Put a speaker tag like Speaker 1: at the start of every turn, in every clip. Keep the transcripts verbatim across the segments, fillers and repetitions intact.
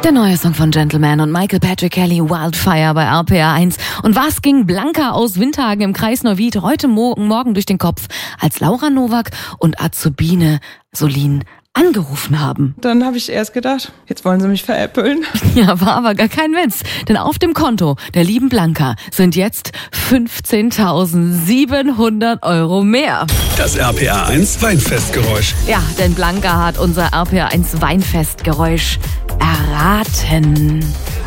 Speaker 1: Der neue Song von Gentleman und Michael Patrick Kelly, Wildfire bei R P R eins. Und was ging Blanca aus Windhagen im Kreis Neuwied heute Morgen durch den Kopf, als Laura Nowak und Azubine Solin angerufen haben?
Speaker 2: Dann habe ich erst gedacht, jetzt wollen sie mich veräppeln.
Speaker 1: Ja, war aber gar kein Witz. Denn auf dem Konto der lieben Blanca sind jetzt fünfzehntausendsiebenhundert Euro mehr.
Speaker 3: Das R P R eins Weinfestgeräusch.
Speaker 1: Ja, denn Blanca hat unser R P R eins Weinfestgeräusch erraten.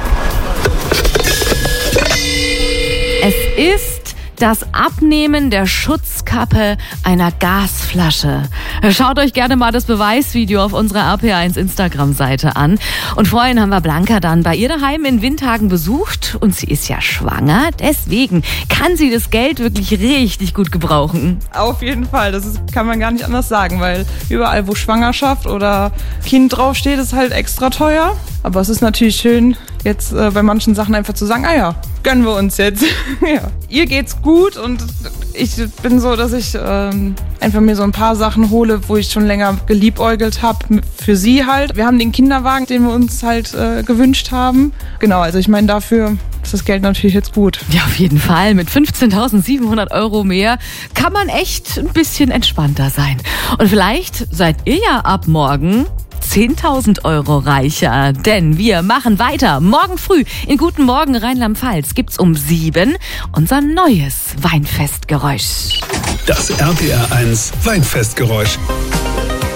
Speaker 1: Es ist das Abnehmen der Schutzkappe einer Gasflasche. Schaut euch gerne mal das Beweisvideo auf unserer R P R eins Instagram-Seite an. Und vorhin haben wir Blanca dann bei ihr daheim in Windhagen besucht und sie ist ja schwanger. Deswegen kann sie das Geld wirklich richtig gut gebrauchen.
Speaker 2: Auf jeden Fall, das ist, kann man gar nicht anders sagen, weil überall, wo Schwangerschaft oder Kind draufsteht, ist halt extra teuer. Aber es ist natürlich schön, jetzt äh, bei manchen Sachen einfach zu sagen, ah ja, gönnen wir uns jetzt. Ja. Ihr geht's gut und ich bin so, dass ich ähm, einfach mir so ein paar Sachen hole, wo ich schon länger geliebäugelt habe, für sie halt. Wir haben den Kinderwagen, den wir uns halt äh, gewünscht haben. Genau, also ich meine, dafür ist das Geld natürlich jetzt gut.
Speaker 1: Ja, auf jeden Fall. Mit fünfzehntausendsiebenhundert Euro mehr kann man echt ein bisschen entspannter sein. Und vielleicht seid ihr ja ab morgen zehntausend Euro reicher, denn wir machen weiter. Morgen früh in Guten Morgen Rheinland-Pfalz gibt's um sieben unser neues Weinfestgeräusch.
Speaker 3: Das R P R eins Weinfestgeräusch.